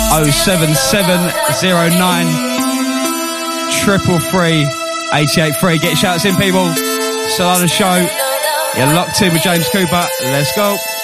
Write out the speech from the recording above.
07709 333 883. Get shouts in, people. Solana Show. You're locked in with James Cooper. Let's go.